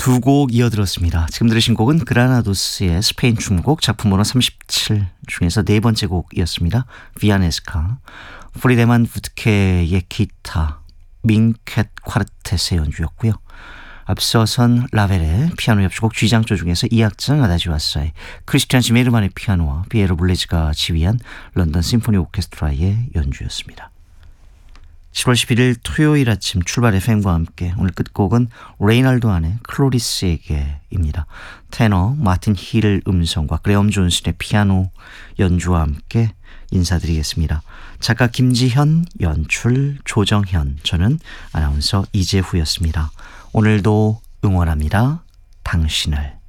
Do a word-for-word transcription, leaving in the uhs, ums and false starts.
두 곡 이어들었습니다. 지금 들으신 곡은 그라나도스의 스페인 춤곡 작품 번호 삼십칠 중에서 네 번째 곡이었습니다. 비아네스카, 프리데만 부트케의 기타, 밍텟 콰르텟의 연주였고요. 앞서선 라벨의 피아노 협주곡 쥐장조 중에서 이 악장 아다지오 아사이, 크리스티안 시메르만의 피아노와 피에로 블레즈가 지휘한 런던 심포니 오케스트라의 연주였습니다. 시월 십일일 토요일 아침 출발 에프엠과 함께 오늘 끝곡은 레이날도 안의 클로리스에게입니다. 테너 마틴 힐 음성과 그레엄 존슨의 피아노 연주와 함께 인사드리겠습니다. 작가 김지현, 연출 조정현, 저는 아나운서 이재후였습니다. 오늘도 응원합니다. 당신을.